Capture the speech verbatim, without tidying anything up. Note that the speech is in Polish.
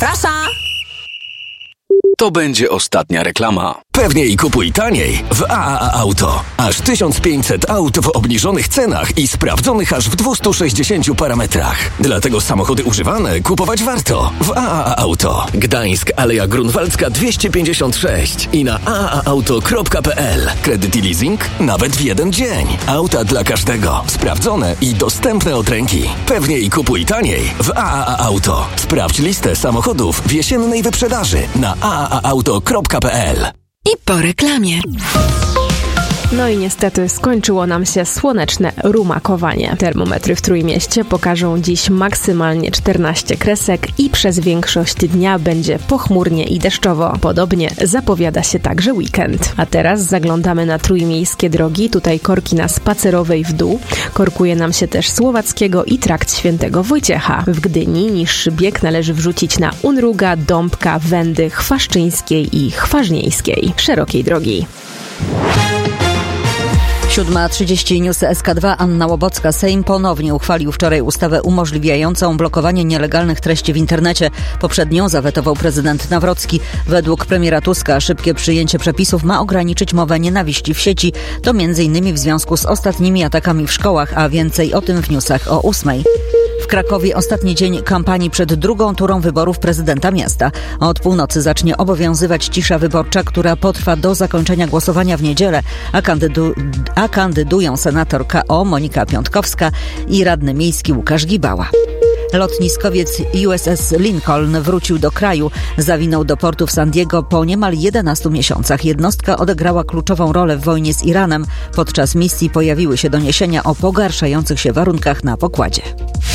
Prasa! To będzie ostatnia reklama. Pewniej kupuj taniej w A A A Auto. Aż tysiąc pięćset aut w obniżonych cenach i sprawdzonych aż w dwieście sześćdziesięciu parametrach. Dlatego samochody używane kupować warto w A A A Auto. Gdańsk, Aleja Grunwaldzka dwieście pięćdziesiąt sześć i na a a auto kropka p l. Kredyt i leasing nawet w jeden dzień. Auta dla każdego. Sprawdzone i dostępne od ręki. Pewniej kupuj taniej w A A A Auto. Sprawdź listę samochodów w jesiennej wyprzedaży na a a auto kropka p l. I po reklamie. No i niestety skończyło nam się słoneczne rumakowanie. Termometry w Trójmieście pokażą dziś maksymalnie czternaście kresek i przez większość dnia będzie pochmurnie i deszczowo. Podobnie zapowiada się także weekend. A teraz zaglądamy na trójmiejskie drogi. Tutaj korki na Spacerowej w dół. Korkuje nam się też Słowackiego i trakt Świętego Wojciecha. W Gdyni niższy bieg należy wrzucić na Unruga, Dąbka, Wędy, Chwaszczyńskiej i Chwaźniejskiej. Szerokiej drogi. siódma trzydzieści News S K dwa. Anna Łobocka. Sejm ponownie uchwalił wczoraj ustawę umożliwiającą blokowanie nielegalnych treści w internecie. Poprzednią zawetował prezydent Nawrocki. Według premiera Tuska szybkie przyjęcie przepisów ma ograniczyć mowę nienawiści w sieci. To między innymi w związku z ostatnimi atakami w szkołach, a więcej o tym w newsach o ósmej. W Krakowie ostatni dzień kampanii przed drugą turą wyborów prezydenta miasta. Od północy zacznie obowiązywać cisza wyborcza, która potrwa do zakończenia głosowania w niedzielę, a, kandydu- a kandydują senator K O Monika Piątkowska i radny miejski Łukasz Gibała. Lotniskowiec U S S Lincoln wrócił do kraju. Zawinął do portu w San Diego po niemal jedenastu miesiącach. Jednostka odegrała kluczową rolę w wojnie z Iranem. Podczas misji pojawiły się doniesienia o pogarszających się warunkach na pokładzie.